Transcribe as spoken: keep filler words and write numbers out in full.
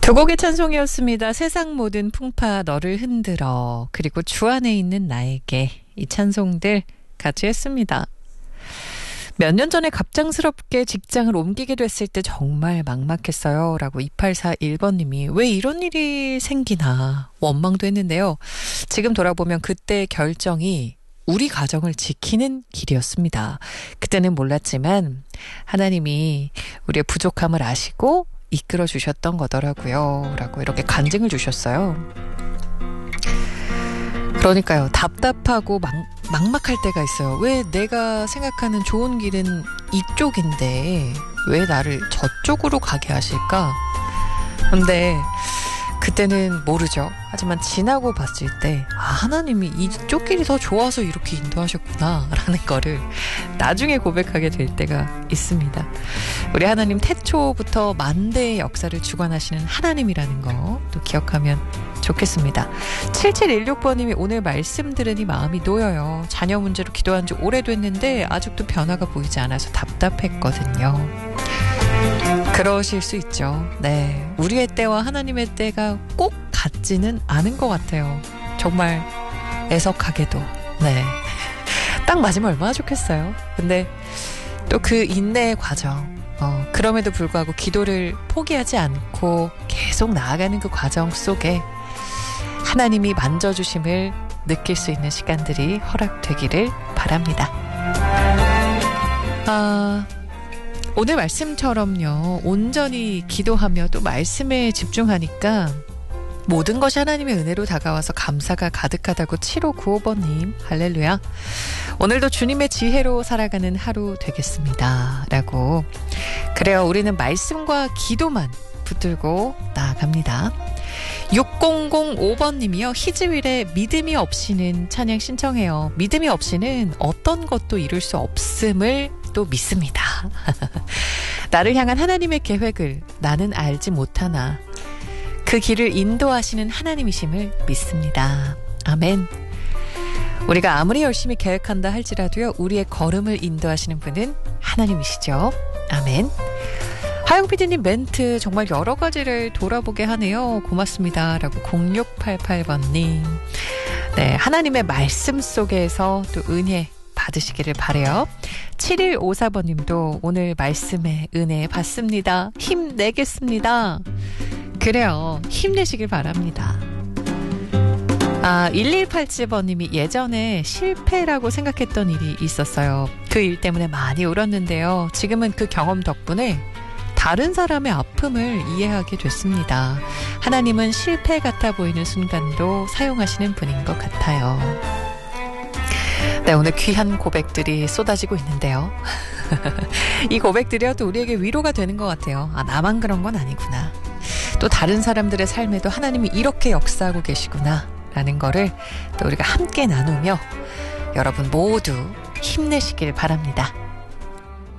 두 곡의 찬송이었습니다. 세상 모든 풍파 너를 흔들어, 그리고 주 안에 있는 나에게, 이 찬송들 같이 했습니다. 몇 년 전에 갑작스럽게 직장을 옮기게 됐을 때 정말 막막했어요 라고 이팔사일 번님이 왜 이런 일이 생기나 원망도 했는데요. 지금 돌아보면 그때의 결정이 우리 가정을 지키는 길이었습니다. 그때는 몰랐지만 하나님이 우리의 부족함을 아시고 이끌어 주셨던 거더라고요 라고 이렇게 간증을 주셨어요. 그러니까요, 답답하고 막, 막막할 때가 있어요. 왜 내가 생각하는 좋은 길은 이쪽인데 왜 나를 저쪽으로 가게 하실까? 근데 그때는 모르죠. 하지만 지나고 봤을 때 아, 하나님이 이쪽 길이 더 좋아서 이렇게 인도하셨구나 라는 거를 나중에 고백하게 될 때가 있습니다. 우리 하나님 태초부터 만대의 역사를 주관하시는 하나님이라는 거 또 기억하면 좋겠습니다. 칠칠일육 번님이 오늘 말씀 들으니 마음이 놓여요. 자녀 문제로 기도한 지 오래됐는데 아직도 변화가 보이지 않아서 답답했거든요. 그러실 수 있죠. 네, 우리의 때와 하나님의 때가 꼭 같지는 않은 것 같아요. 정말 애석하게도. 네, 딱 맞으면 얼마나 좋겠어요. 근데 또 그 인내의 과정, 어, 그럼에도 불구하고 기도를 포기하지 않고 계속 나아가는 그 과정 속에 하나님이 만져주심을 느낄 수 있는 시간들이 허락되기를 바랍니다. 아... 오늘 말씀처럼요, 온전히 기도하며 또 말씀에 집중하니까 모든 것이 하나님의 은혜로 다가와서 감사가 가득하다고 칠오구오 번님 할렐루야. 오늘도 주님의 지혜로 살아가는 하루 되겠습니다 라고. 그래요, 우리는 말씀과 기도만 붙들고 나아갑니다. 육공공오 번님이요 히즈윌의 믿음이 없이는 찬양 신청해요. 믿음이 없이는 어떤 것도 이룰 수 없음을 또 믿습니다. 나를 향한 하나님의 계획을 나는 알지 못하나 그 길을 인도하시는 하나님이심을 믿습니다. 아멘. 우리가 아무리 열심히 계획한다 할지라도요, 우리의 걸음을 인도하시는 분은 하나님이시죠. 아멘. 하영 피디님 멘트 정말 여러 가지를 돌아보게 하네요. 고맙습니다 라고 공육팔팔 번님. 네, 하나님의 말씀 속에서 또 은혜 받으시기를 바래요. 칠일오사 번님도 오늘 말씀에 은혜 받습니다. 힘내겠습니다. 그래요, 힘내시길 바랍니다. 아, 일일팔칠 번님이 예전에 실패라고 생각했던 일이 있었어요. 그 일 때문에 많이 울었는데요. 지금은 그 경험 덕분에 다른 사람의 아픔을 이해하게 됐습니다. 하나님은 실패 같아 보이는 순간도 사용하시는 분인 것 같아요. 네, 오늘 귀한 고백들이 쏟아지고 있는데요. 이 고백들이요, 또 우리에게 위로가 되는 것 같아요. 아, 나만 그런 건 아니구나. 또 다른 사람들의 삶에도 하나님이 이렇게 역사하고 계시구나 라는 거를 또 우리가 함께 나누며 여러분 모두 힘내시길 바랍니다.